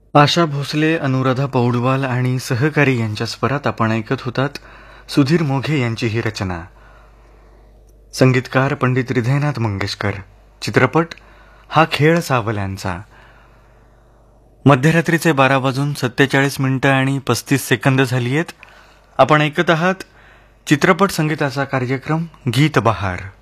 आशा भोसले, अनुराधा पौडवाल आणि सहकारी यांच्या स्वरात आपण ऐकत होतात सुधीर मोघे यांची ही रचना. संगीतकार पंडित हृदयनाथ मंगेशकर. चित्रपट हा खेळ सावल्यांचा. मध्यरात्रीचे 12:47 आणि 35 सेकंद झाली आहेत. आपण ऐकत आहात चित्रपट संगीताचा कार्यक्रम गीत बहार.